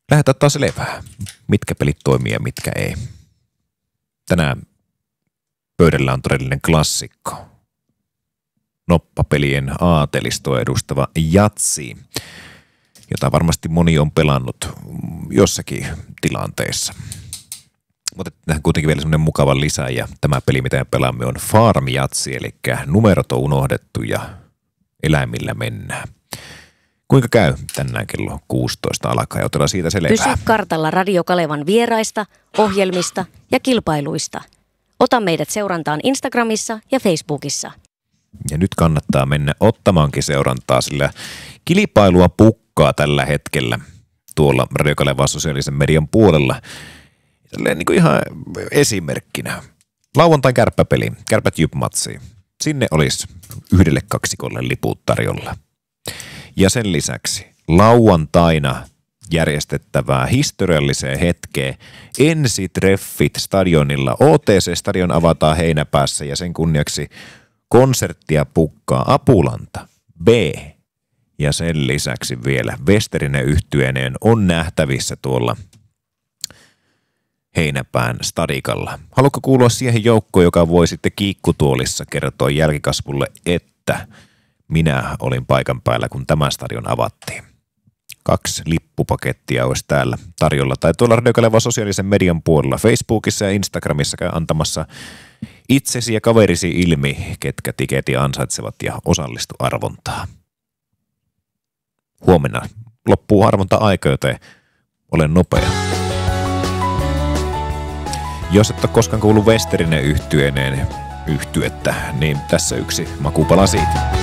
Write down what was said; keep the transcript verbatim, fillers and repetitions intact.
Lähdetään taas selvää, mitkä pelit toimii ja mitkä ei. Tänään pöydällä on todellinen klassikko. Noppapelien aatelistoa edustava Jatsi, jota varmasti moni on pelannut jossakin tilanteessa. Mutta tähän kuitenkin vielä semmoinen mukava lisä, ja tämä peli, mitä me pelaamme, on Farm Jatsi, eli numerot on unohdettu ja eläimillä mennään. Kuinka käy tänään kello kuusitoista alkaa ja otetaan siitä selvää. Pysy kartalla Radio Kalevan vieraista, ohjelmista ja kilpailuista. Ota meidät seurantaan Instagramissa ja Facebookissa. Ja nyt kannattaa mennä ottamaankin seurantaa, sillä kilpailua pukkaa tällä hetkellä tuolla Radio Kalevan sosiaalisen median puolella. Tälleen niin kuin ihan esimerkkinä. Lauantain kärppäpeli, kärpät Jyp-matsi. Sinne olisi yhdelle kaksikolle liput tarjolla. Ja sen lisäksi lauantaina järjestettävää historialliseen hetkeen ensitreffit stadionilla. O T C-stadion avataan heinäpäässä ja sen kunniaksi konserttia pukkaa Apulanta B. Ja sen lisäksi vielä Westerinen yhtyeineen on nähtävissä tuolla Heinäpään stadikalla. Haluatko kuulua siihen joukkoon, joka voi sitten kiikkutuolissa kertoa jälkikasvulle, että minä olin paikan päällä, kun tämä stadion avattiin? Kaksi lippupakettia olisi täällä tarjolla. Tai tuolla Radio Kalevan sosiaalisen median puolella Facebookissa ja Instagramissa käy antamassa itsesi ja kaverisi ilmi, ketkä tiketin ansaitsevat ja osallistu arvontaan. Huomenna loppuu arvonta-aika, joten olen nopea. Jos et ole koskaan kuullut Westerinen yhtyeineen yhtyettä, niin tässä yksi makupala siitä.